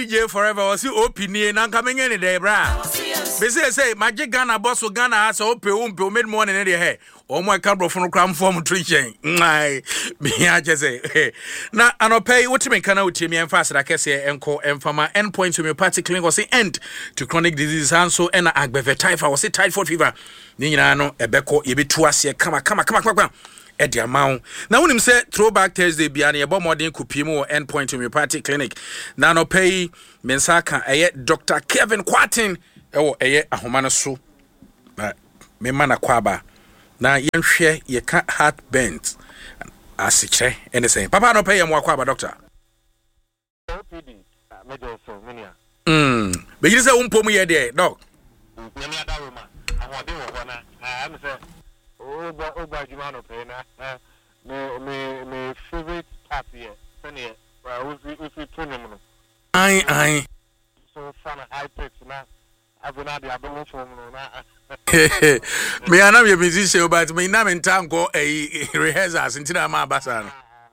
DJ Forever was you opening and coming in the bra. They say magic Ghana boss or Ghana has open mid morning in the hair. Oh my carbon from cram form tree chain. I just say now I no pay what you mean can out me and fast like I say and call and from my endpoint to homeopathic clinic was the end to chronic disease and so and agbe typhoid was it typhoid fever. Nina no ebeko ye be tuasie come. Eddie amount. Now when him say throwback Thursday biani about modern kupimo endpoint homeopathic clinic. Now no pay mensaka Dr. Kevin Quatin ahomana so. Me mana kwaba. Na yenhwe ye ka heart bends. Asiche anything. Papa no pay mo kwaba doctor. OPD mejo so mania. Be you say umpomu ye there doc. Nyame adaroma. Ahode wo hona. Am say Oba Jumano Pena, me favorite part here. Funny, if you turn him. Aye. So fun, high pitch now. I've been at the abdomen from me. I know you're musician, but me now in town go a rehearsals until I'm a bassan. I'm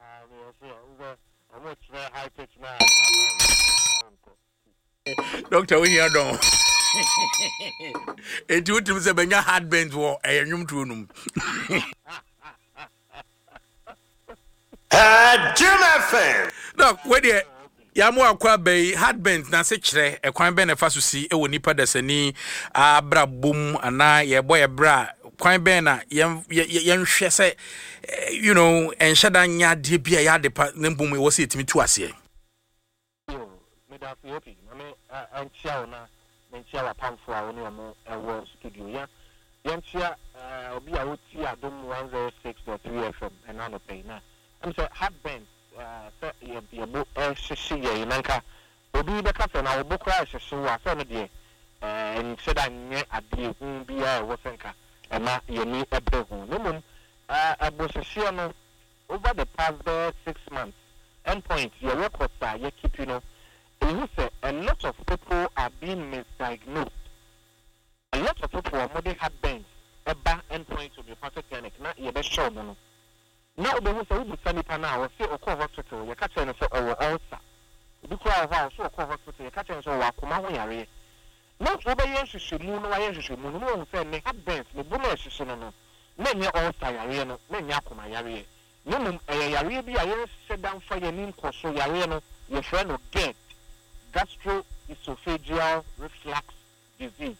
high pitch now. Doctor, we here don't. It would be a benya hard bent war a room to room. Jim FM. Look, where the Yamu Aqua Bay hard bent na secre, a quine benefasu see a nipa desani, bra boom, and I, ye boy a bra, quine bena, young shese, you know, and shadanya dipia yard department boom was it me to us here. And Chiana. Mentia pam for our new studio. Yeah, Yantia be out here. I don't 106.3 FM and on the pay now. I'm saying hard bent. Your book, Shishia, Yanka. Obi the cafe and our book crash. So I found it. And said I knew at the be a wasenka and not you need a bill. No moon. I was a shiano over the past 6 months. Endpoint your records are you keep you say a lot of people are being misdiagnosed. A lot of people are modern heart bends. A bad endpoint to be perfect clinic. Not your best show, no. Now they will say, "We send it now." Say, "O call hospital." You catch and say, "Oh, ulcer." You call our so call hospital. You catch and say, "Oh, come on, yare." Not over here, she should move. No, she should move. No, say, "Me heart bends. Me bone she should no." Men ya ulcer yare no. Men ya kuma yare. No, yare be yare sit down for your name cause so yare no. Your friend will get gastroesophageal reflux disease.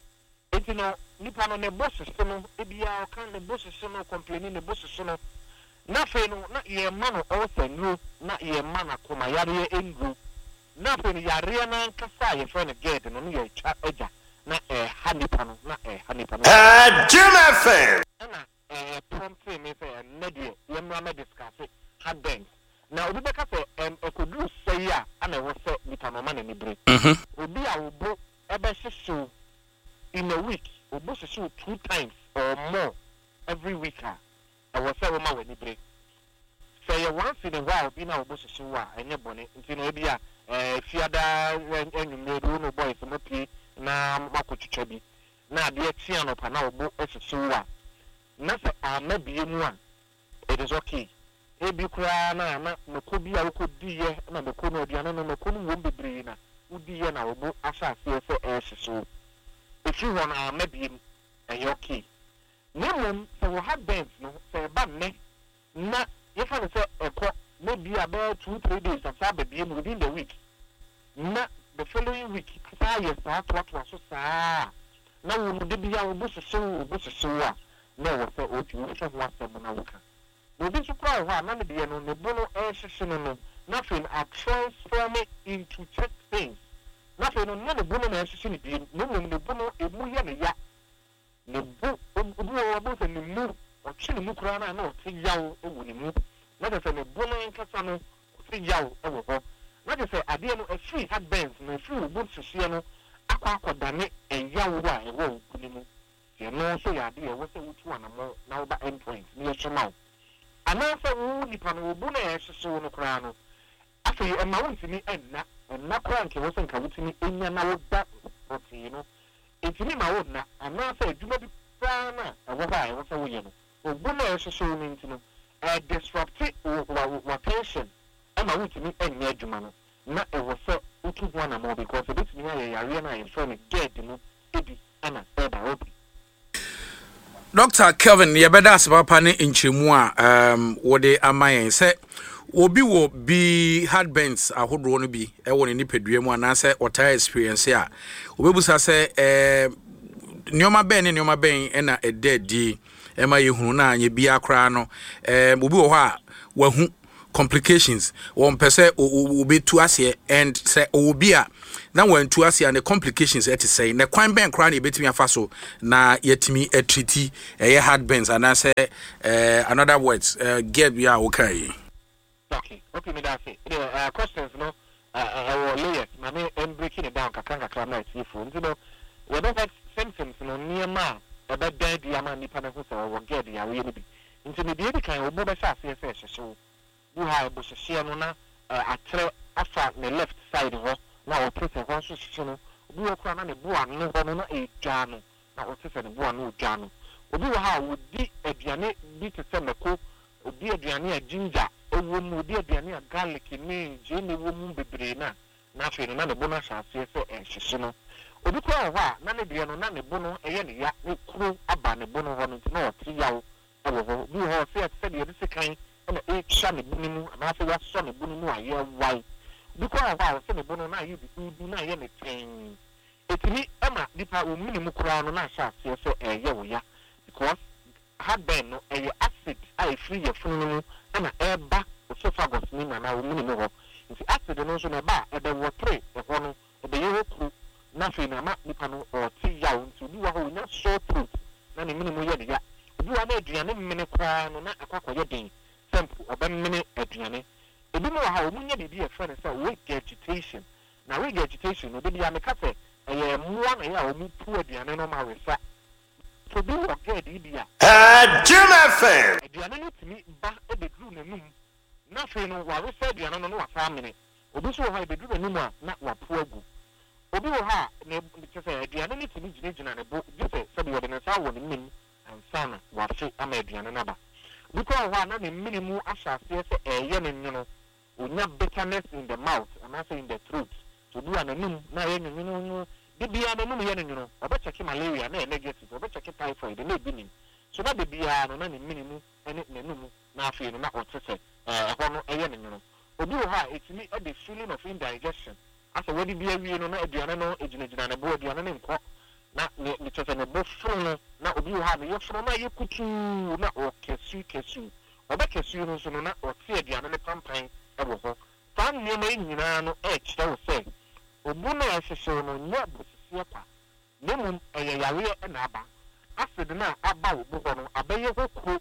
It nipa no ne boss system ebia kan ne boss system complaining ne boss system na fe no na ye ma no also no na ye ma na koma yare engu na fe no yare na nkasa ye friend get no ye cha eja na hanipa no na hanipa no Jim FM na prompt me say na de ye mra me discuss hard bends. Now, we make us a could do say, yeah, and I was say, with a man in the break. Will be our book ever show in a week, or both show 2 times or more every week. I was say, woman, when you break. Say, once in a while, be now both show, and your bonnet, until maybe a fiada and you made no boy from a play, now, Marco Chichabi. Now, dear Tiano, Panao, book as a show. Nothing, I may be in one. It is okay. Ebi kura na mekobi a wokodi ye na mekono odiano no mekono wo bebre na udi ye na obo asase se so if you want maybe okay nemum se wo have bends no se ba me na ye fa se ekọ maybe about 2-3 days after baby within the week na the following week sa ye sa to so sa na wo de bia wo so a na wo se o ti wo so ho asem na wo ka. We be surprised how many people no bono no nothing are transforming into check things. Nothing no no bono na eshishini bi no no bono emu ya ne ya ne bu obu se ne mu o chi ne mu kura na o ti yawo ewu ne mu na de se ne bono nkasa no o ti yawo ewo ho na de se ade no free heart bends no free obu sisi no akwadane eyawo a ewo ne mu ye no so ya ade ewo se wutu anamo na oba endpoint ne ye choma. And also, who nipan will boon a so no crown. After you and my own to me, and not crank wasn't coming to me in your mouth that, you know. It's me my own, and now say, do not be fana, and what I was a win. Or boon a so mean to know. A disrupted or patient, and my own to me and near Jumano. Not a was so, one more because this is a arena in front of get no ebi ana eba obi. Dr. Kelvin yebeda asbapa ne nchiremu a wode amayen se obi wo bi headbands ahodro no bi e woni nipadua mu ana se otire experience a obebusa se nioma ben na ededi e ma yehunu na anye bi akra no obi wo ho a wahu complications one pese obi tu ase and say obi a na wan tu ase and the complications et say na kwan ben kra na betimi afa so na yetimi treaty hard bends and I say another words get we are okay me that say questions no our layers na me breaking it down kakanga na see phone you know we don't have symptoms no niema about dead yama nipa na so we get ya we ni bi nti me dey kan obo be sha ase so you have bush share no na atre afa the left side ho na o press ho so shi no obi wo kra na ne bo anu ho no na edwa no na o tse ne bo anu odwa no obi wo ha wo di aduane bi te se meko obi aduane a ginger ewo mu obi aduane a garlic ni je ne wo mu bebre na fe no na ne bo na sha ase shi no obi kra ho a na ne de no na ne bo no eye ne ya ne kru aba ne bo no ho no na o tri yawo ewo ho bi ho se de se kan na e shame bunimu na afa ya so ne bunimu aye wai because wa se ne bunu na you du na ye ne ten etimi ama dipa o minimu kura no na sha se so eye wo ya because had been no eye acid ai free your funu na eba esophagus ni na o minimu ho nti acid no so na ba e be water e ho no e be ye kru na fe na ma dipa no o ti ya nti bi wa ho nya so throat na ne minimu ye de ya bi wa na aduane mmene kura no na akwa ye den simple obamene aduane ebi mo ha omunye bibi e friend say regurgitation na regurgitation no bi ya me kafe muwa na ya omu pu aduane no ma wesa to bi wo get dia Jim FM aduane no timi ba e be dru nanum na fe no wa wesa aduane no wa fa mene obi so ha e be dru nanum a na wa pu agu obi wo ha na say aduane no timi gina ne bo bi se bi wo de na sa wo ne nim ansana wa fe ama aduane na ba because one na minimum asha say eye ne nyono onya bitterness in the mouth and also in the throat so do ananum na ye nyono bibia ananum ye nyono oba check malaria na negative oba check typhoid na ebi nim so na bibia no na minimum ene nanum na afi no na otese ho no eye ne nyono obi wo ha etimi e the feeling of indigestion asa wodi bia wie no na aduane no ejinagina na bo aduane ne nko na ni tse ne bo funu na obi wo ha ne ye funu na ye kutu na o kesu oba kesu no so no na o tie aduane ne pampan e wo ho tan ne na nyina no e kire wo se obu na ya hwehwe no nya bosisi pa ne mu eye yare e na aba acid na aba wo bo ho no abaye ho kro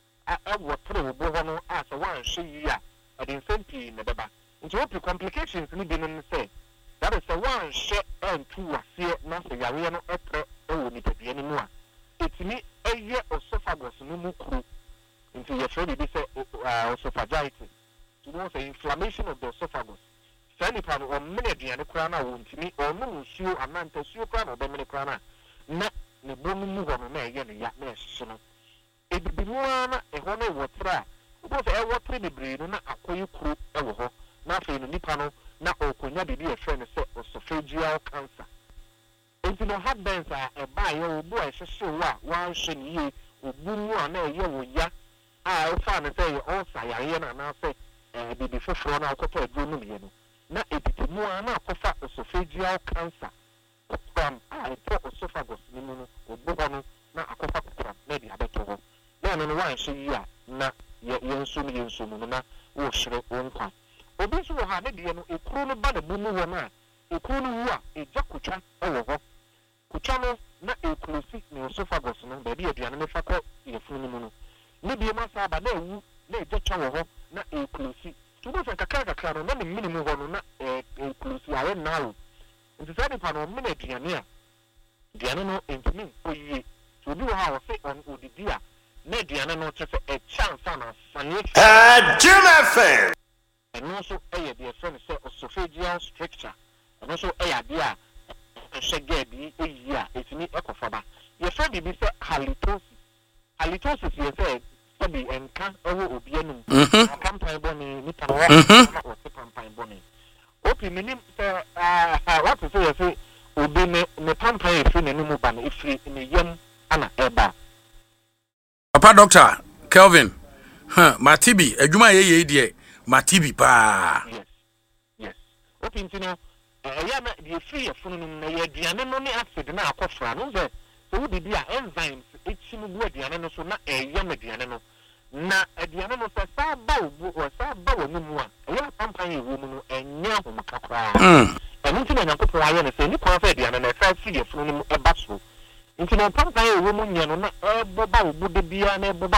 a wo tre wo bo ho no asa wan hwe yi a adin sempi ne beba nti what complications ni bi no say that is the one share and two asie na se yare no etre ewo ni pedie ni mu a etimi eye esophagus no mu kru nti ye fere bi say esophagitis to know say inflammation of the esophagus sani pa no mene aduane kra na wo ntimi onu nsuo ananta suo kra na be mene kra na ne bomu mu ho no na eye ne ya na ehye no ebibi mu na eho no wotra obo say e wotre bebre no na akoyi kru ewo ho na fe no nipa no na okonya bibi e friend say esophageal cancer enti no heartburns a ba ye obo a hyehyɛ wa wan hye ne ye obu mu a na eye wo ya a o fa ne say ulcer yare na na say bibi foforo na akɔtɔ aduro no ye no na ebiti mu a na akɔfa esophageal cancer from a esophagus ni mu no obo ho no na akɔfa kokora na di abeto ho na no wan hye yi a na ye nso no na wo hyere wo nkwa obi so ha ne de no ekuru no ba na bu mu ho na ekuru no wu a eja kutwa ewo ho kutwa no na ekulusi ne esophagus no ba bi aduane ne fa kɔ yefunu no mu no ne bi ma sa ba na ewu na eja twa wo ho na ekulusi to bo fa kakra no na ne minimu ho no na ekulusi aye na wo nti sa de pa no me na aduane no entimi oyiye so bi wo ha wo se on odidi a na aduane no tse a chance na sane Jim FM and also a dear friend say esophageal stricture and also a dear shaggy a year it's me ecofaba your friend be say halitosis you say study and can obianum campaign bonnie nipa or campaign bonnie opi minim what to say obi ne pampa efi ne mu ba na efi ne yam ana eba Papa Doctor Kelvin Matibi adwuma ye die Matibi pa yes opi ntino ya na the free funu na ye aduane no ne acid na akofra no ze so we bi a enzymes echimu bu aduane no so na yam aduane no na aduane no sa ba wo ni mu a ya pampa ye wo mu no enya ho makakra enu ntino nyankopon aye ne se ni kwa fa aduane na fa free funu no eba so ntino pampa ye wo mu nya no na ebo ba wo bu de bia na ebo